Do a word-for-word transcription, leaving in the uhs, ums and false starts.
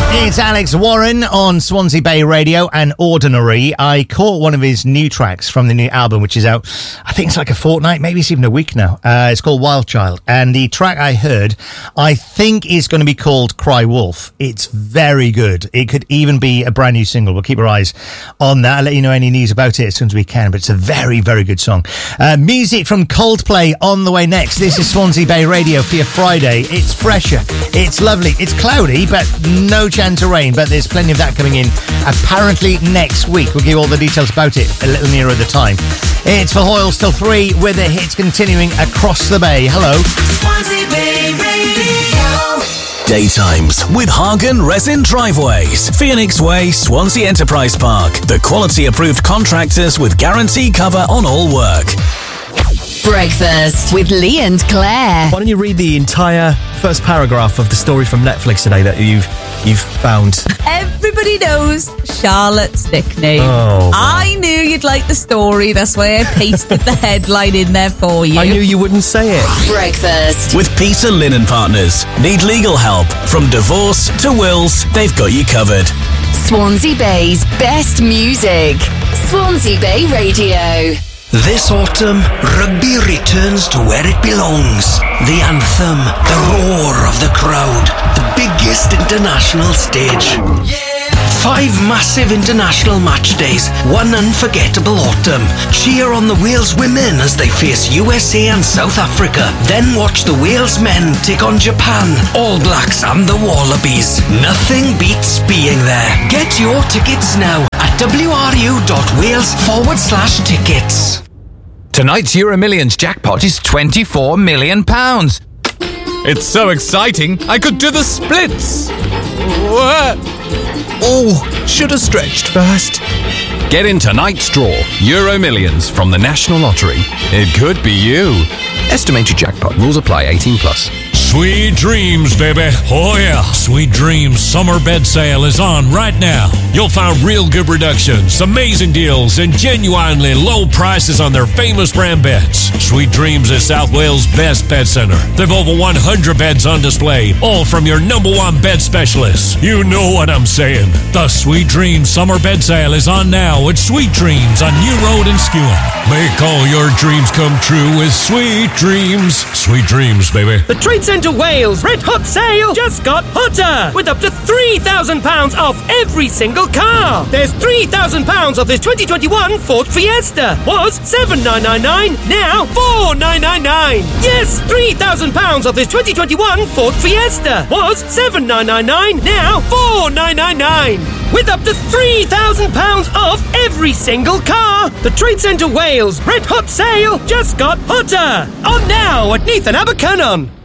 It's Alex Warren on Swansea Bay Radio and Ordinary. I caught one of his new tracks from the new album, which is out, I think it's like a fortnight, maybe it's even a week now. Uh, it's called Wild Child. And the track I heard, I think is going to be called Cry Wolf. It's very good. It could even be a brand new single. We'll keep our eyes on that. I'll let you know any news about it as soon as we can, but it's a very, very good song. Uh, music from Coldplay on the way next. This is Swansea Bay Radio for your Friday. It's fresher. It's lovely. It's cloudy, but no chance of rain, but there's plenty of that coming in apparently next week. We'll give you all the details about it a little nearer the time. It's for Hoyles till three with the hits continuing across the bay. Hello. Swansea Bay Radio. Daytimes with Hagen Resin Driveways, Phoenix Way, Swansea Enterprise Park. The quality approved contractors with guarantee cover on all work. Breakfast with Lee and Claire. Why don't you read the entire first paragraph of the story from Netflix today that you've you've found? Everybody knows Charlotte's nickname. Oh, wow. I knew you'd like the story. That's why I pasted the headline in there for you. I knew you wouldn't say it. Breakfast With Peter Lynn Partners. Need legal help? From divorce to wills, they've got you covered. Swansea Bay's best music. Swansea Bay Radio. This autumn, rugby returns to where it belongs. The anthem, the roar of the crowd, the biggest international stage. Five massive international match days, one unforgettable autumn. Cheer on the Wales women as they face U S A and South Africa. Then watch the Wales men take on Japan, All Blacks and the Wallabies. Nothing beats being there. Get your tickets now at wru.wales forward slash tickets. Tonight's Euro Millions jackpot is twenty-four million pounds. It's so exciting, I could do the splits. What? Oh, should have stretched first. Get in tonight's draw, Euro Millions from the National Lottery. It could be you. Estimated jackpot. Rules apply. eighteen plus. Sweet dreams, baby. Oh, yeah. Sweet Dreams summer bed sale is on right now. You'll find real good reductions, amazing deals, and genuinely low prices on their famous brand beds. Sweet Dreams is South Wales' best bed center. They've over one hundred beds on display, all from your number one bed specialists. You know what I'm saying. The Sweet Dreams summer bed sale is on now at Sweet Dreams on New Road in Skewen. Make all your dreams come true with Sweet Dreams. Sweet Dreams, baby. The Trade Centre Wales Red Hot Sale just got hotter with up to three thousand pounds off every single car. There's three thousand pounds off this twenty twenty-one Ford Fiesta. Was seven thousand nine hundred ninety-nine, now four thousand nine hundred ninety-nine. Yes, three thousand pounds off this twenty twenty-one Ford Fiesta. Was seven thousand nine hundred ninety-nine, now four thousand nine hundred ninety-nine. With up to three thousand pounds off every single car. The Trade Centre Wales Red Hot Sale just got hotter. On now at Neath and Abercynon.